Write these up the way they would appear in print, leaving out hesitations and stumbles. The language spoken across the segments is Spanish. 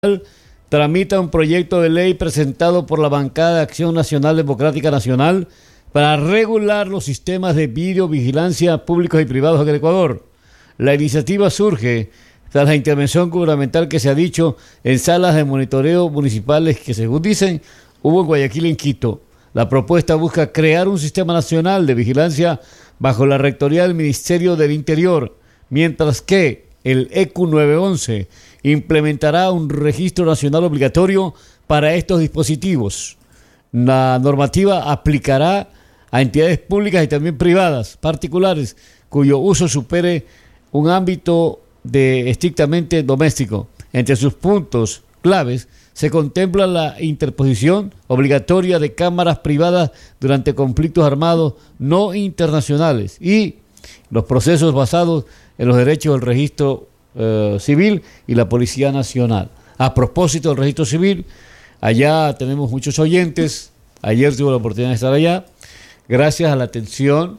tramita un proyecto de ley presentado por la bancada de Acción Nacional Democrática Nacional para regular los sistemas de videovigilancia públicos y privados en el Ecuador. La iniciativa surge tras la intervención gubernamental que se ha dicho en salas de monitoreo municipales que, según dicen, hubo en Guayaquil y en Quito. La propuesta busca crear un sistema nacional de vigilancia bajo la rectoría del Ministerio del Interior, mientras que el ECU 911 implementará un registro nacional obligatorio para estos dispositivos. La normativa aplicará a entidades públicas y también privadas, particulares, cuyo uso supere un ámbito estrictamente doméstico. Entre sus puntos claves se contempla la interposición obligatoria de cámaras privadas durante conflictos armados no internacionales y los procesos basados en los derechos del registro civil y la Policía Nacional. A propósito del registro civil, allá tenemos muchos oyentes. Ayer tuve la oportunidad de estar allá. Gracias a la atención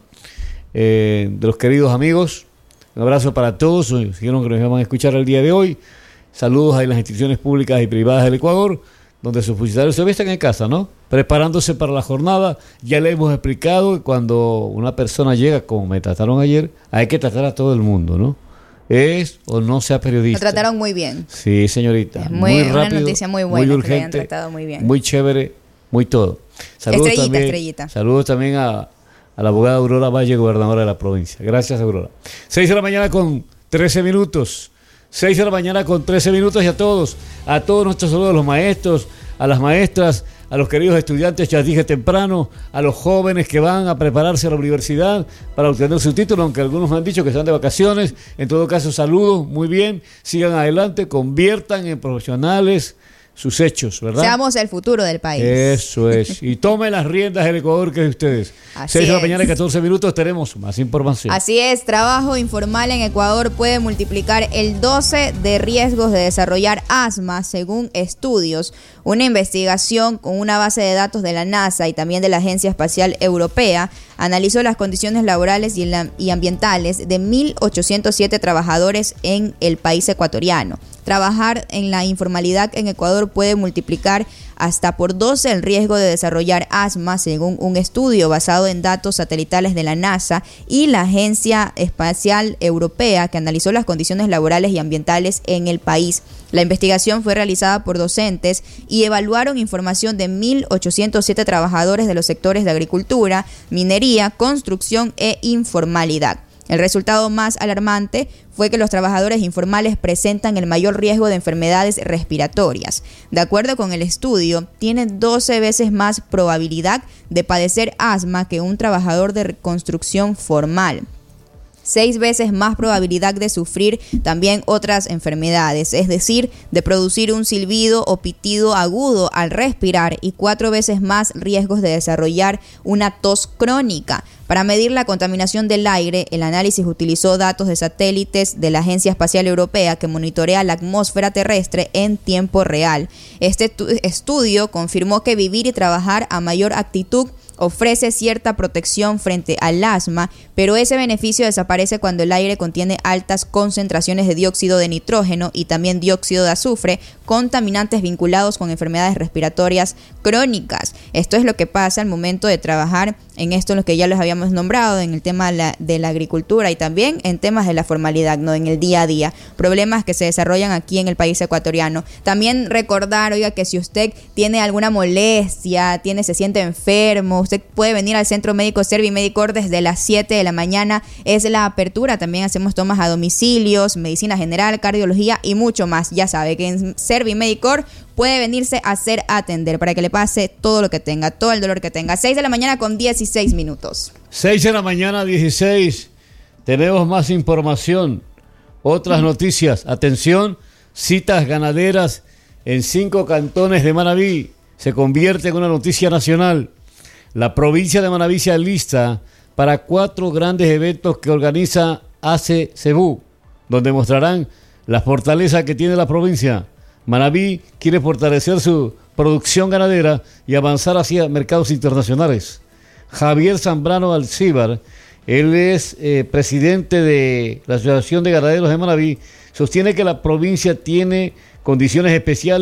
de los queridos amigos. Un abrazo para todos. Dijeron que nos iban a escuchar el día de hoy. Saludos a las instituciones públicas y privadas del Ecuador, donde sus funcionarios se están en casa, ¿no? Preparándose para la jornada. Ya le hemos explicado que cuando una persona llega, como me trataron ayer, hay que tratar a todo el mundo, ¿no? Es o no sea periodista. Lo trataron muy bien. Sí, señorita. Es muy rápido, una noticia muy buena, muy urgente, que le hayan tratado muy bien. Muy chévere, muy todo. Saludos Estrellita. Saludos también a la abogada Aurora Valle, gobernadora de la provincia. Gracias, Aurora. 6 de la mañana con 13 minutos. 6 de la mañana con 13 minutos y a todos nuestros saludos, a los maestros, a las maestras, a los queridos estudiantes, ya dije temprano, a los jóvenes que van a prepararse a la universidad para obtener su título, aunque algunos me han dicho que están de vacaciones. En todo caso, saludos, muy bien, sigan adelante, conviertan en profesionales sus hechos, ¿verdad? Seamos el futuro del país. Eso es. Y tomen las riendas del Ecuador que es de ustedes. 6 de la mañana y 14 minutos tenemos más información. Así es, trabajo informal en Ecuador puede multiplicar el 12 de riesgos de desarrollar asma, según estudios. Una investigación con una base de datos de la NASA y también de la Agencia Espacial Europea analizó las condiciones laborales y ambientales de 1.807 trabajadores en el país ecuatoriano. Trabajar en la informalidad en Ecuador puede multiplicar hasta por 12 el riesgo de desarrollar asma, según un estudio basado en datos satelitales de la NASA y la Agencia Espacial Europea, que analizó las condiciones laborales y ambientales en el país. La investigación fue realizada por docentes y evaluaron información de 1.807 trabajadores de los sectores de agricultura, minería, construcción e informalidad. El resultado más alarmante fue que los trabajadores informales presentan el mayor riesgo de enfermedades respiratorias. De acuerdo con el estudio, tienen 12 veces más probabilidad de padecer asma que un trabajador de construcción formal. 6 veces más probabilidad de sufrir también otras enfermedades, es decir, de producir un silbido o pitido agudo al respirar, y 4 veces más riesgos de desarrollar una tos crónica. Para medir la contaminación del aire, el análisis utilizó datos de satélites de la Agencia Espacial Europea, que monitorea la atmósfera terrestre en tiempo real. Este estudio confirmó que vivir y trabajar a mayor altitud ofrece cierta protección frente al asma, pero ese beneficio desaparece cuando el aire contiene altas concentraciones de dióxido de nitrógeno y también dióxido de azufre, contaminantes vinculados con enfermedades respiratorias crónicas. Esto es lo que pasa al momento de trabajar en esto, en lo que ya les habíamos nombrado, en el tema de la agricultura y también en temas de la formalidad, ¿no? En el día a día, problemas que se desarrollan aquí en el país ecuatoriano. También recordar, oiga, que si usted tiene alguna molestia, se siente enfermo, usted puede venir al Centro Médico Servimedicor desde las 7 de la mañana, es la apertura. También hacemos tomas a domicilios, medicina general, cardiología y mucho más. Ya sabe que en Servimedicor puede venirse a hacer atender para que le pase todo lo que tenga, todo el dolor que tenga. 6 de la mañana con 16 minutos. 6 de la mañana 16. Tenemos más información. Otras noticias. Atención, citas ganaderas en 5 cantones de Manabí. Se convierte en una noticia nacional. La provincia de Manabí se alista para 4 grandes eventos que organiza ACCEBU, donde mostrarán la fortaleza que tiene la provincia. Manabí quiere fortalecer su producción ganadera y avanzar hacia mercados internacionales. Javier Zambrano Alcíbar, él es presidente de la Asociación de Ganaderos de Manabí, sostiene que la provincia tiene condiciones especiales